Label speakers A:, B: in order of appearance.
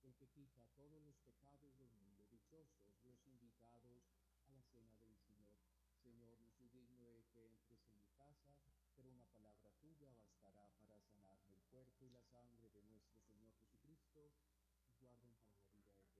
A: el que quita todos los pecados del mundo. Dichosos los invitados a la cena del Señor. Señor, no soy digno de que entres en mi casa, pero una palabra tuya bastará